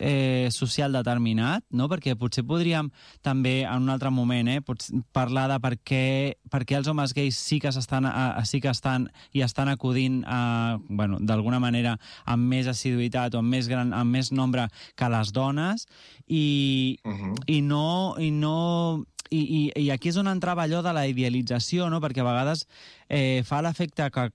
social determinat, no? Perquè potser podríem també, en un altre moment, parlar de per què els homes gais sí que estan i estan acudint d'alguna manera amb més assiduïtat o amb més nombre que les dones i aquí és on entrava allò de la idealització, no? Perquè a vegades fa l'efecte que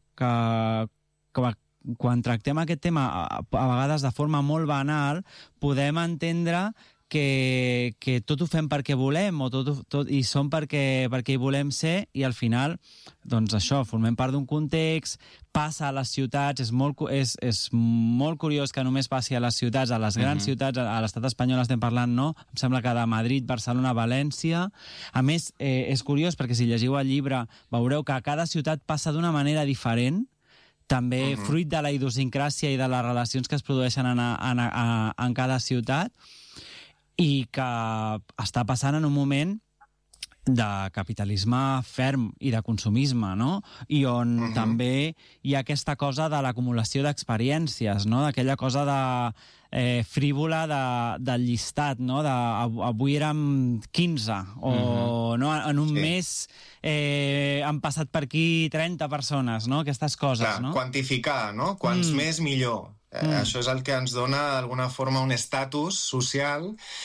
quan tractem aquest tema a vegades de forma molt banal podem entendre que tot ho fem perquè volem i som perquè hi volem ser i al final, doncs això, formem part d'un context, passa a les ciutats, és molt curiós que només passi a les ciutats, a les grans ciutats, a l'estat espanyol estem parlant, no? Em sembla que de Madrid, Barcelona, València. A més, és curiós perquè si llegiu el llibre veureu que a cada ciutat passa d'una manera diferent, també fruit de la idiosincràsia i de les relacions que es produeixen en cada ciutat, i que està passant en un moment de capitalisme ferm i de consumisme, no? I on també hi ha aquesta cosa de l'acumulació d'experiències, no? D'aquella cosa frívola del llistat, no? Avui érem 15, o no? En un mes han passat per aquí 30 persones, no? Aquestes coses, clar, no? Quantificar, no? Quants més, millor. Això és el que ens dona d'alguna forma un estatus social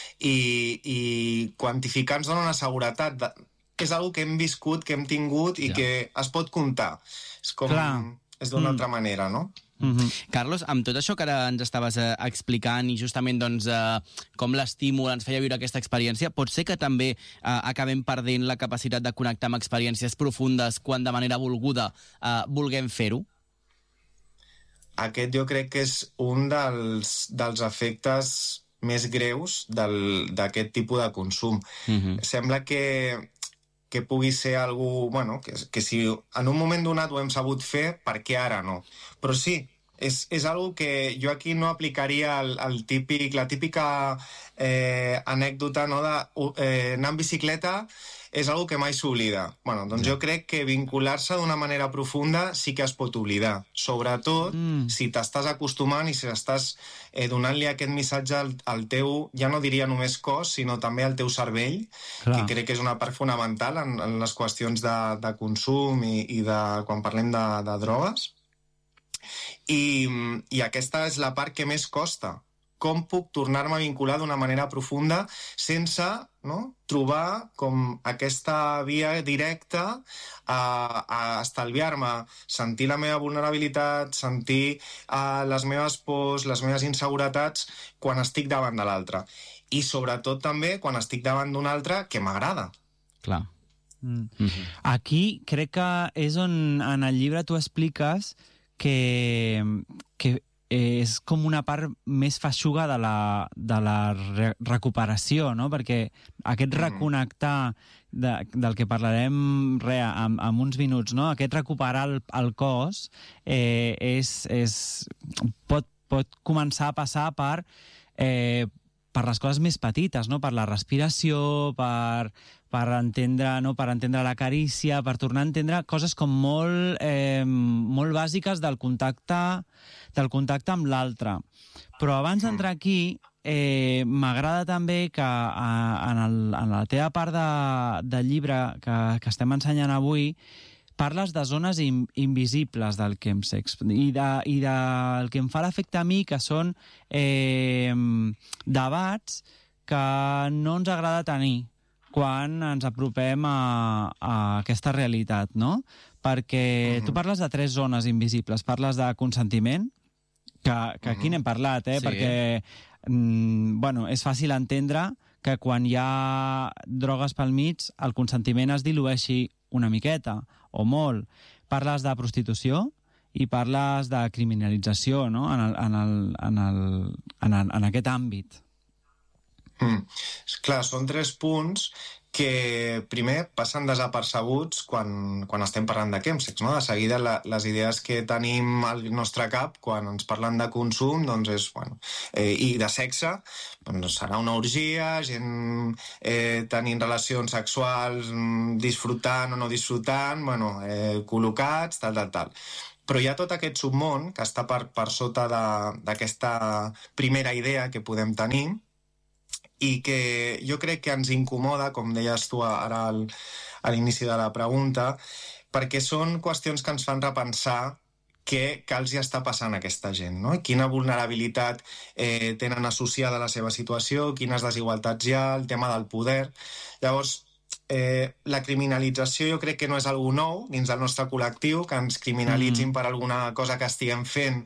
i quantificar ens dona una seguretat que és una que hem viscut, que hem tingut i que es pot comptar. És com... és d'una altra manera, no? Carlos, amb tot això que ara ens estaves explicant i justament doncs, com l'estímul ens feia viure aquesta experiència, pot ser que també acabem perdent la capacitat de connectar amb experiències profundes quan de manera volguda vulguem fer-ho? Aquest jo crec que és un dels efectes més greus d'aquest tipus de consum. Sembla que pugui ser algú, bueno, que si en un moment donat ho hem sabut fer, per què ara no? Però sí, és algo que jo aquí no aplicaria la típica anècdota, no, d'anar en bicicleta és algo que mai s'oblida. Bueno, doncs jo crec que vincular-se d'una manera profunda sí que es pot oblidar. Sobretot si t'estàs acostumant i si estàs donant-li aquest missatge al teu, ja no diria només cos, sinó també al teu cervell, que crec que és una part fonamental en les qüestions de consum i quan parlem de drogues. I aquesta és la part que més costa. Com puc tornar-me a vincular d'una manera profunda sense trobar com aquesta via directa a estalviar-me, sentir la meva vulnerabilitat, sentir les meves pors, les meves inseguretats quan estic davant de l'altre. I sobretot també quan estic davant d'un altre que m'agrada. Clar. Aquí crec que és on en el llibre tu expliques que és com una part més feixuga de la recuperació, no? Perquè aquest reconnectar del que parlarem en uns minuts, no? Aquest recuperar el cos pot començar a passar per les coses més petites, no? Per la respiració, per entendre la carícia, per tornar a entendre coses com molt bàsiques del contacte amb l'altre. Però abans d'entrar aquí, m'agrada també que en la teva part del llibre que estem ensenyant avui parles de zones invisibles del chemsex i del que em fa l'efecte a mi, que són debats que no ens agrada tenir quan ens apropem a aquesta realitat, no? Perquè tu parles de 3 zones invisibles. Parles de consentiment, que aquí n'hem parlat, perquè és fàcil entendre que quan hi ha drogues pel mig el consentiment es dilueixi una miqueta o molt. Parles de prostitució i parles de criminalització, no? en aquest àmbit. Clar, són 3 punts que primer passen desapercebuts quan estem parlant de chemsex, no? De seguida les idees que tenim al nostre cap quan ens parlen de consum és, i de sexe, doncs serà una orgia, gent tenint relacions sexuals, disfrutant o no disfrutant, col·locats, tal. Però hi ha tot aquest submón que està per sota d'aquesta primera idea que podem tenir i que jo crec que ens incomoda, com deies tu ara a l'inici de la pregunta, perquè són qüestions que ens fan repensar què els hi està passant a aquesta gent, no? Quina vulnerabilitat tenen associada a la seva situació, quines desigualtats hi ha, el tema del poder. Llavors, la criminalització jo crec que no és algo nou dins del nostre col·lectiu, que ens criminalitzin per alguna cosa que estiguem fent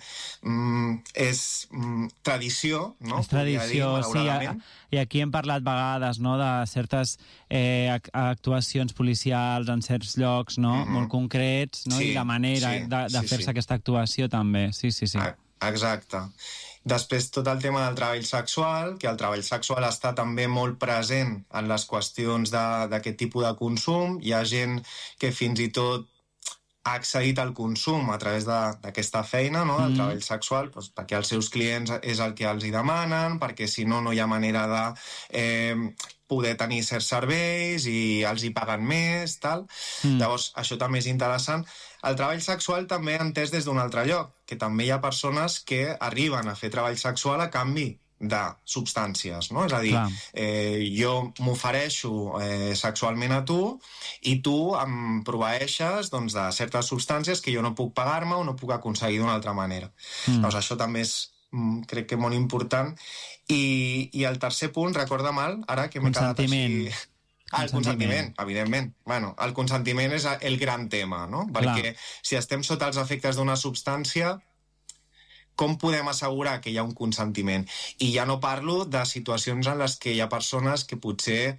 és tradició, no? És tradició, sí. I aquí hem parlat vegades, no?, de certes actuacions policials en certs llocs, no?, molt concrets, no?, i la manera de fer-se aquesta actuació també. Sí. Exacte. Després, tot el tema del treball sexual, que el treball sexual està també molt present en les qüestions d'aquest tipus de consum. Hi ha gent que fins i tot ha accedit al consum a través d'aquesta feina, no?, del treball sexual, doncs, perquè els seus clients és el que els hi demanen, perquè si no, no hi ha manera de poder tenir certs serveis i els hi paguen més, tal. Llavors, això també és interessant. El treball sexual també entès des d'un altre lloc, que també hi ha persones que arriben a fer treball sexual a canvi de substàncies, no? És a dir, jo m'ofereixo sexualment a tu i tu em proveeixes de certes substàncies que jo no puc pagar-me o no puc aconseguir d'una altra manera. Llavors, això també és, crec que, molt important. I el tercer punt, recorda mal, ara que m'he quedat així... El consentiment, evidentment. Bueno, el consentiment és el gran tema, no? Perquè si estem sota els efectes d'una substància, com podem assegurar que hi ha un consentiment? I ja no parlo de situacions en les que hi ha persones que potser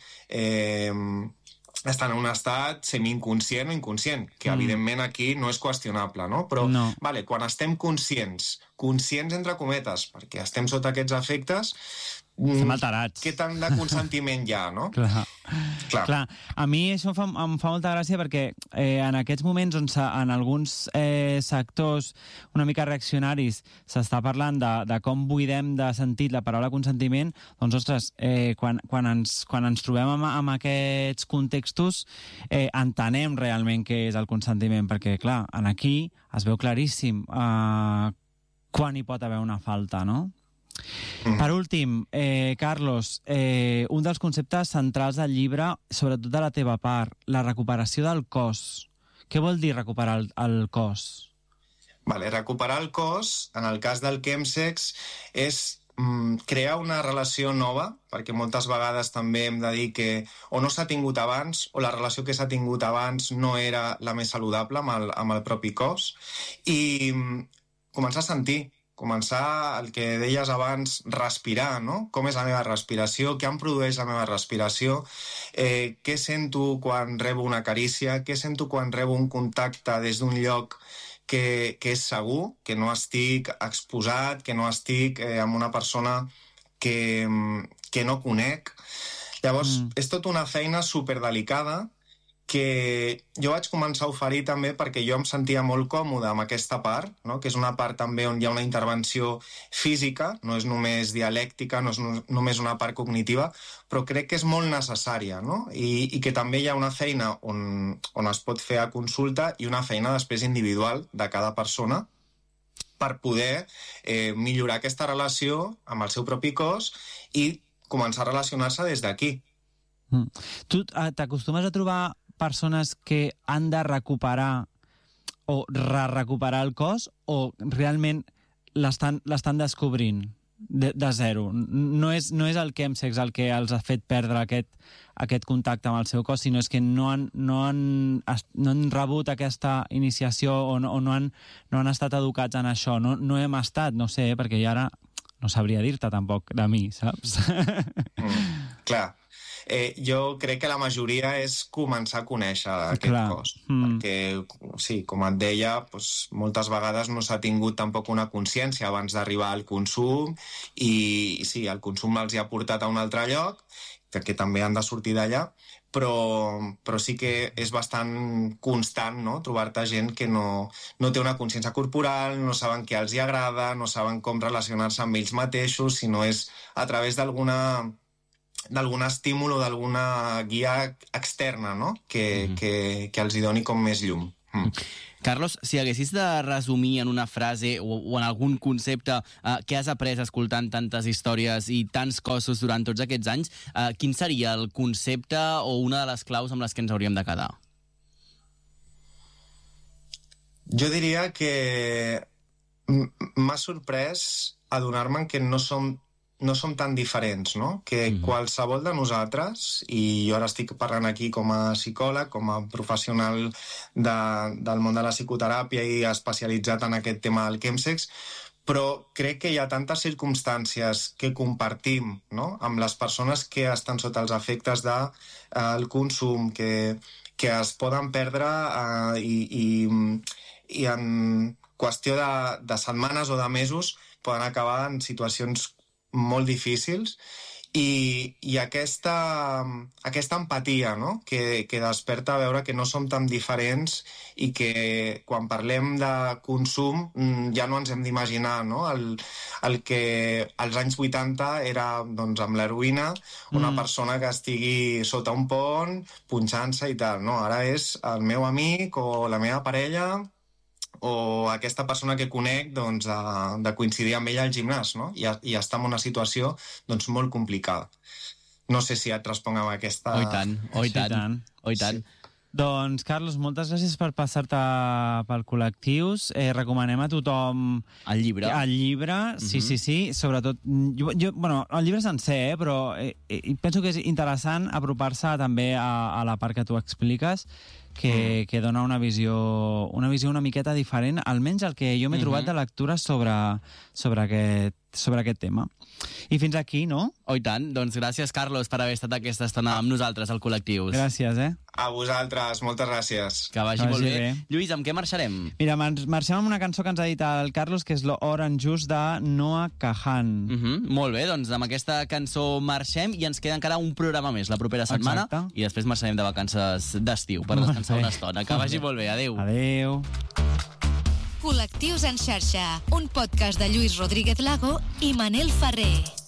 estan en un estat semi-inconscient o inconscient, que evidentment aquí no és qüestionable, no? Però, vale, quan estem conscients entre cometes, perquè estem sota aquests efectes, estem alterats. Què tant de consentiment hi ha, no? Clar. A mi això em fa molta gràcia perquè en aquests moments on en alguns sectors una mica reaccionaris s'està parlant de com buidem de sentit la paraula consentiment, doncs, ostres, quan ens trobem amb aquests contextos entenem realment què és el consentiment, perquè, clar, aquí es veu claríssim quan hi pot haver una falta, no? Per últim, Carlos, un dels conceptes centrals del llibre, sobretot de la teva part, la recuperació del cos. Què vol dir recuperar el cos? Recuperar el cos, en el cas del chemsex, és crear una relació nova, perquè moltes vegades també hem de dir que o no s'ha tingut abans o la relació que s'ha tingut abans no era la més saludable amb el propi cos, i començar a sentir, començar el que deies abans, respirar, no? Com és la meva respiració, què em produeix la meva respiració, què sento quan rebo una carícia, què sento quan rebo un contacte des d'un lloc que és segur, que no estic exposat, que no estic amb una persona que no conec. Llavors, és tota una feina superdelicada que jo vaig començar a oferir també perquè jo em sentia molt còmode amb aquesta part, no? Que és una part també on hi ha una intervenció física, no és només dialèctica, no és només una part cognitiva, però crec que és molt necessària, no? I que també hi ha una feina on es pot fer a consulta i una feina després individual de cada persona per poder millorar aquesta relació amb el seu propi cos i començar a relacionar-se des d'aquí. Tu t'acostumes a trobar persones que han de recuperar o recuperar el cos o realment l'estan descobrint de zero? No és el chemsex el que els ha fet perdre aquest contacte amb el seu cos, sinó és que no han rebut aquesta iniciació o no han estat educats en això. No hem estat, no sé, perquè ara no sabria dir-te tampoc de mi, saps? Clar. Jo crec que la majoria és començar a conèixer aquest cos. Perquè, sí, com et deia, moltes vegades no s'ha tingut tampoc una consciència abans d'arribar al consum i sí, el consum els hi ha portat a un altre lloc, que també han de sortir d'allà, però sí que és bastant constant, no?, trobar-te gent que no té una consciència corporal, no saben què els hi agrada, no saben com relacionar-se amb ells mateixos, sinó és a través d'algun estímul o d'alguna guia externa, no?, que els hi doni com més llum. Carlos, si haguessis de resumir en una frase o en algun concepte que has après escoltant tantes històries i tants cossos durant tots aquests anys, quin seria el concepte o una de les claus amb les que ens hauríem de quedar? Jo diria que m'ha sorprès adonar-me que no som tan diferents, no? Que qualsevol de nosaltres, i jo ara estic parlant aquí com a psicòleg, com a professional del món de la psicoteràpia i especialitzat en aquest tema del chemsex, però crec que hi ha tantes circumstàncies que compartim, no?, amb les persones que estan sota els efectes del consum, que es poden perdre i en qüestió de setmanes o de mesos poden acabar en situacions molt difícils i aquesta empatia, no?, que desperta a veure que no som tan diferents i que quan parlem de consum ja no ens hem d'imaginar, no?, el que als anys 80 era, doncs, amb l'heroïna, una persona que estigui sota un pont punxant-se i tal, no? Ara és el meu amic o la meva parella o aquesta persona que conec, doncs, de coincidir amb ella al gimnàs, no? I està en una situació, doncs, molt complicada. No sé si et responc amb aquesta... Oh, i tant. Sí. Doncs, Carlos, moltes gràcies per passar-te pel Col·lectius. Recomanem a tothom... El llibre. El llibre, sí. Sobretot, bueno, el llibre sencer, però penso que és interessant apropar-se també a la part que tu expliques, que dona una visió una miqueta diferent, almenys el que jo m'he trobat de lectura sobre aquest tema. I fins aquí, no? Oh, i tant. Doncs gràcies, Carlos, per haver estat aquesta estona amb nosaltres al Col·lectius. Gràcies, A vosaltres, moltes gràcies. Que vagi molt bé. Lluís, amb què marxarem? Mira, marxem amb una cançó que ens ha dit el Carlos, que és l'Orange Juice de Noah Kahan. Molt bé, doncs amb aquesta cançó marxem i ens queda encara un programa més la propera setmana. Exacte. I després marxarem de vacances d'estiu per descansar una estona. Que vagi molt bé. Adéu. Adéu. Col·lectius en xarxa, un podcast de Lluís Rodríguez Lago i Manel Ferrer.